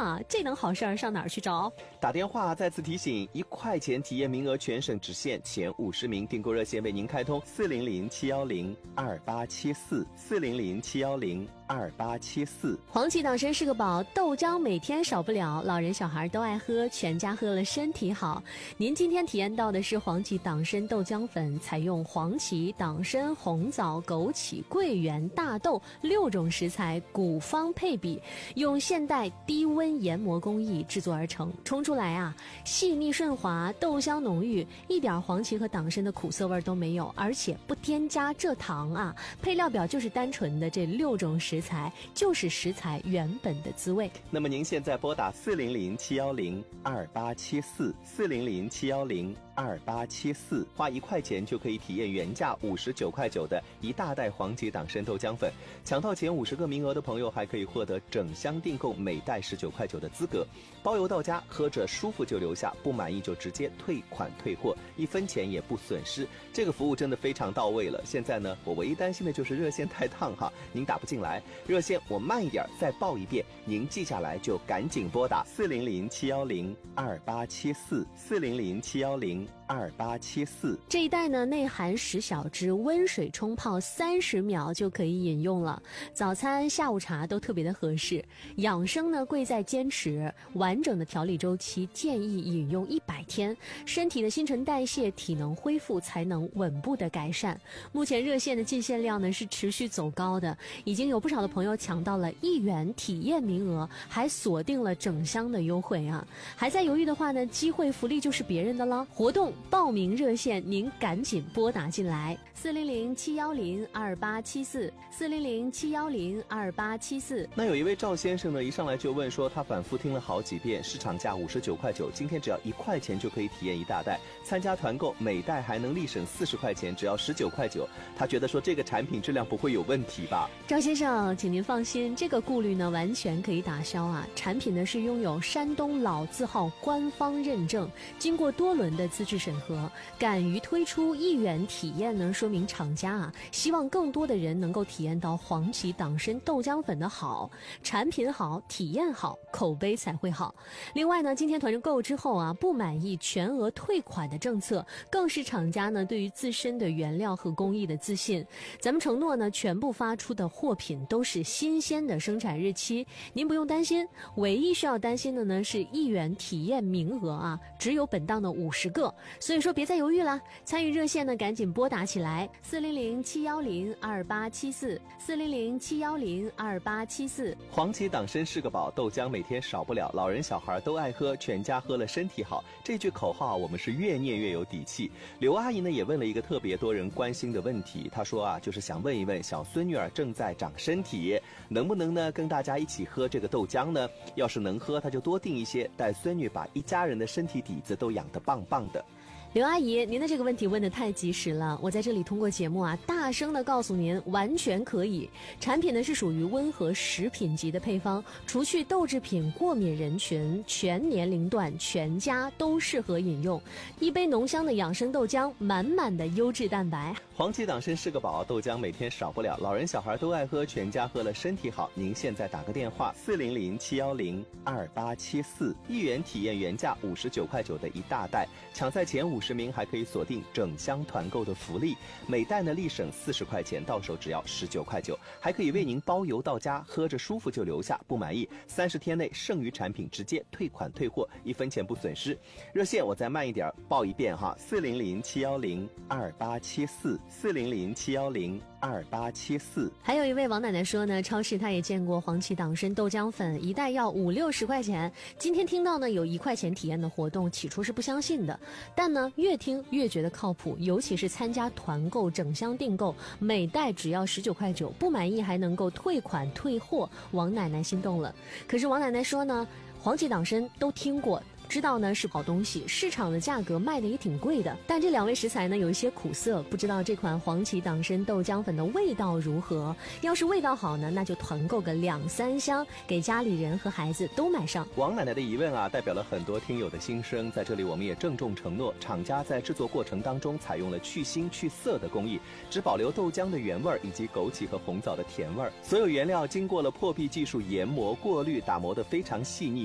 啊，这等好事儿上哪儿去找？ 打电话再次提醒，1块钱体验名额全省只限前50名，订购热线为您开通400-710-2874，400-710-2874。 黄芪党参是个宝，豆浆每天少不了，老人小孩都爱喝，全家喝了身体好。您今天体验到的是黄芪党参豆浆粉，采用黄芪、党参、红枣、枸杞、桂圆、大豆6种食材古方配比，用现代低温研磨工艺制作而成，冲出来啊细腻顺滑，豆香浓郁，一点黄芪和党参的苦涩味都没有，而且不添加蔗糖啊。配料表就是单纯的这6种食材，就是食材原本的滋味。 那么您现在拨打400-710-2874，400-710-2874，花1块钱就可以体验原价59块9的一大袋黄芪党参豆浆粉，抢到前50个名额的朋友还可以获得整箱订购每袋19块9的资格，包邮到家，喝着舒服就留下，不满意就直接退款退货，1分钱也不损失，这个服务真的非常到位了。现在呢，我唯一担心的就是热线太烫哈，您打不进来，热线我慢一点再报一遍，您记下来就赶紧拨打400-710-2874，400-710-2874。 这一袋呢，内含10小支，温水冲泡30秒就可以饮用了，早餐下午茶都特别的合适。养生呢贵在坚持，完整的调理周期建议饮用100天，身体的新陈代谢、体能恢复才能稳步的改善。目前热线的进线量呢是持续走高的，已经有不少的朋友抢到了1元体验名额，还锁定了整箱的优惠啊！还在犹豫的话呢，机会福利就是别人的了。活动报名热线您赶紧拨打进来，400-710-2874，400-710-2874。 那有一位赵先生呢，一上来就问说，他反复听了好几遍，市场价59块9，今天只要1块钱就可以体验一大袋，参加团购每袋还能立省40块钱，只要19块9，他觉得说这个产品质量不会有问题吧？ 赵先生，请您放心，这个顾虑呢完全可以打消啊！产品呢是拥有山东老字号官方认证，经过多轮的资质审核，敢于推出1元体验呢，说明厂家啊希望更多的人能够体验到黄芪党参豆浆粉的好，产品好，体验好，口碑才会好。另外呢，今天团购之后啊，不满意全额退款的政策，更是厂家呢对于自身的原料和工艺的自信。咱们承诺呢，全部发出的货品都是新鲜的生产日期，您不用担心。唯一需要担心的呢是1元体验名额啊，只有本档的50个，所以说别再犹豫了，参与热线呢赶紧拨打起来，400-710-2874，400-710-2874。 黄芪党参是个宝，豆浆每天少不了，老人小孩都爱喝，全家喝了身体好，这句口号我们是越念越有底气。刘阿姨呢也问了一个特别多人关心的问题，她说啊，就是想问一问小孙女儿正在长身体，能不能呢跟大家一起喝这个豆浆呢？要是能喝，她就多订一些，带孙女把一家人的身体底子都养得棒棒的。 刘阿姨，您的这个问题问得太及时了，我在这里通过节目啊，大声的告诉您，完全可以。产品呢是属于温和食品级的配方，除去豆制品过敏人群，全年龄段全家都适合饮用。一杯浓香的养生豆浆，满满的优质蛋白。 黄芪党参是个宝，豆浆每天少不了，老人小孩都爱喝，全家喝了身体好。您现在打个电话，400-710-2874，1元体验原价59块9的一大袋，抢在前50名还可以锁定整箱团购的福利，每袋呢立省40块钱，到手只要19块9，还可以为您包邮到家，喝着舒服就留下，不满意30天内剩余产品直接退款退货，1分钱不损失。热线我再慢一点报一遍哈，400-710-2874，400-710-2874。 还有一位王奶奶说呢，超市她也见过黄芪党参豆浆粉，一袋要50-60块钱，今天听到呢有1块钱体验的活动，起初是不相信的，但呢越听越觉得靠谱，尤其是参加团购整箱订购，每袋只要19块9，不满意还能够退款退货，王奶奶心动了。可是王奶奶说呢，黄芪党参都听过，知道呢是好东西，市场的价格卖的也挺贵的，但这2位食材呢有一些苦涩，不知道这款黄芪党参豆浆粉的味道如何。要是味道好呢，那就团购个2-3箱，给家里人和孩子都买上。 王奶奶的疑问啊，代表了很多听友的心声，在这里我们也郑重承诺，厂家在制作过程当中采用了去腥去涩的工艺，只保留豆浆的原味以及枸杞和红枣的甜味，所有原料经过了破壁技术研磨过滤，打磨得非常细腻，